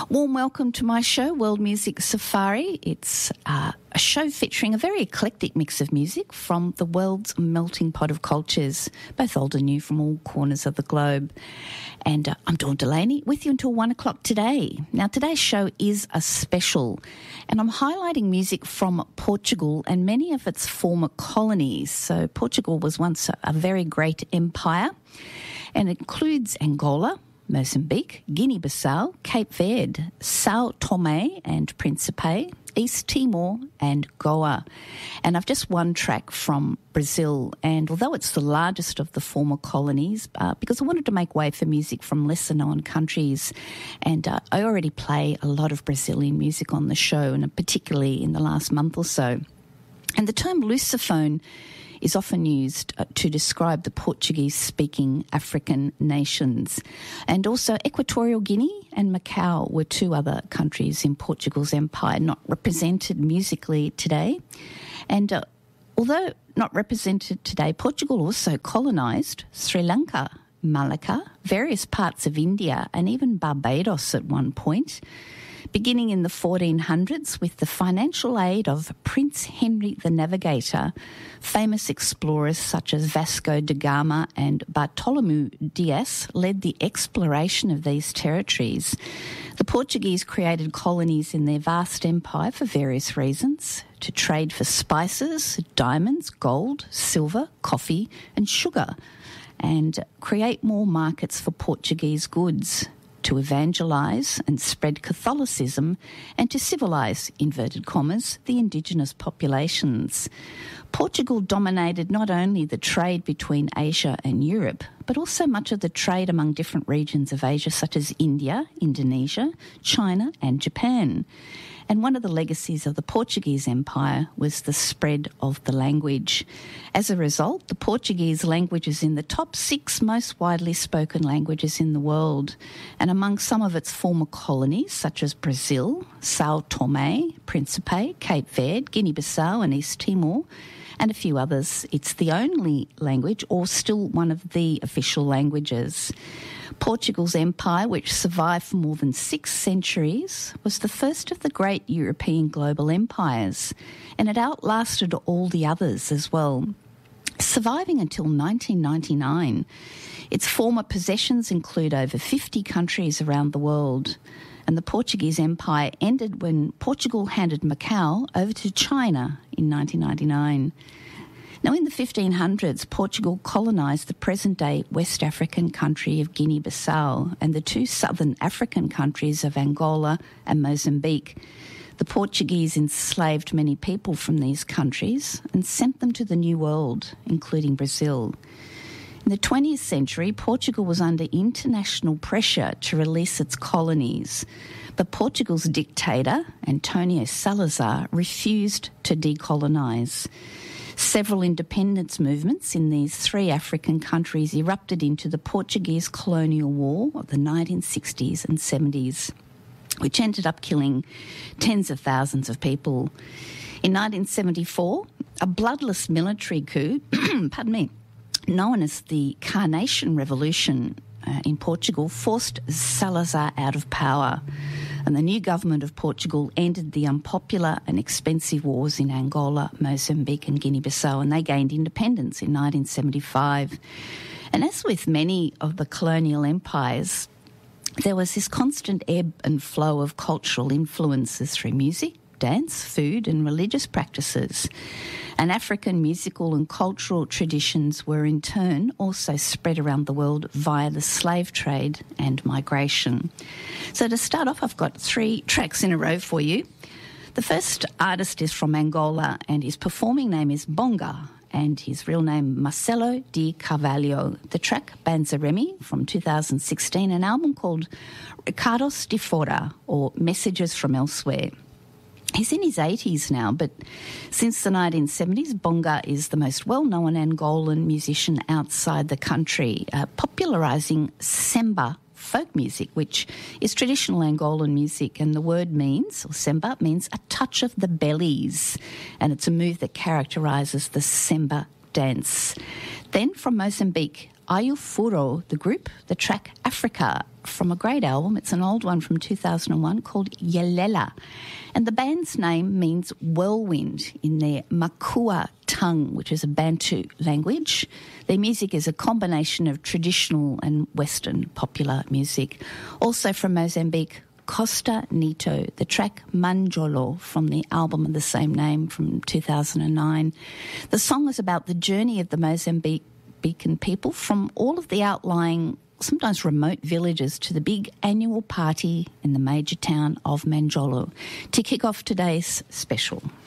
Warm welcome to my show, World Music Safari. It's a show featuring a very eclectic mix of music from the world's melting pot of cultures, both old and new from all corners of the globe. And I'm Dawn Delaney with you until 1 o'clock today. Now, today's show is a special, and I'm highlighting music from Portugal and many of its former colonies. So Portugal was once a very great empire, and it includes Angola, Mozambique, Guinea-Bissau, Cape Verde, São Tomé and Príncipe, East Timor and Goa. And I've just one track from Brazil, and although it's the largest of the former colonies, because I wanted to make way for music from lesser-known countries, and I already play a lot of Brazilian music on the show, and particularly in the last month or so. And the term Lusophone is often used to describe the Portuguese-speaking African nations. And also Equatorial Guinea and Macau were two other countries in Portugal's empire not represented musically today. And although not represented today, Portugal also colonised Sri Lanka, Malacca, various parts of India and even Barbados at one point, beginning in the 1400s with the financial aid of Prince Henry the Navigator. Famous explorers such as Vasco da Gama and Bartolomeu Dias led the exploration of these territories. The Portuguese created colonies in their vast empire for various reasons: to trade for spices, diamonds, gold, silver, coffee and sugar, and create more markets for Portuguese goods, to evangelise and spread Catholicism, and to civilise, inverted commas, the indigenous populations. Portugal dominated not only the trade between Asia and Europe, but also much of the trade among different regions of Asia, such as India, Indonesia, China and Japan. And one of the legacies of the Portuguese Empire was the spread of the language. As a result, the Portuguese language is in the top 6 most widely spoken languages in the world. And among some of its former colonies, such as Brazil, São Tomé, Príncipe, Cape Verde, Guinea-Bissau and East Timor, and a few others, it's the only language, or still one of the official languages. Portugal's empire, which survived for more than 6 centuries, was the first of the great European global empires, and it outlasted all the others as well. Surviving until 1999, its former possessions include over 50 countries around the world, and the Portuguese Empire ended when Portugal handed Macau over to China in 1999. Now, in the 1500s, Portugal colonised the present-day West African country of Guinea-Bissau and the 2 southern African countries of Angola and Mozambique. The Portuguese enslaved many people from these countries and sent them to the New World, including Brazil. In the 20th century, Portugal was under international pressure to release its colonies, but Portugal's dictator, António Salazar, refused to decolonise. Several independence movements in these 3 African countries erupted into the Portuguese colonial war of the 1960s and 70s, which ended up killing tens of thousands of people. In 1974, a bloodless military coup, known as the Carnation Revolution in Portugal, forced Salazar out of power, and the new government of Portugal ended the unpopular and expensive wars in Angola, Mozambique and Guinea-Bissau, and they gained independence in 1975. And as with many of the colonial empires, there was this constant ebb and flow of cultural influences through music, dance, food and religious practices. And African musical and cultural traditions were in turn also spread around the world via the slave trade and migration. So to start off, I've got 3 tracks in a row for you. The first artist is from Angola and his performing name is Bonga, and his real name Marcelo de Carvalho. The track Banzaremi from 2016, an album called Recados de Fora, or Messages from Elsewhere. He's in his 80s now, but since the 1970s, Bonga is the most well-known Angolan musician outside the country, popularising Semba folk music, which is traditional Angolan music, and the word means, or Semba, means a touch of the bellies, and it's a move that characterises the Semba dance. Then from Mozambique, Ayufuro, the group, the track Africa from a great album. It's an old one from 2001 called Yelela. And the band's name means whirlwind in their Makua tongue, which is a Bantu language. Their music is a combination of traditional and Western popular music. Also from Mozambique, Costa Nito, the track Manjolo from the album of the same name from 2009. The song is about the journey of the Mozambican people from all of the outlying, sometimes remote villages to the big annual party in the major town of Manjolo to kick off today's special.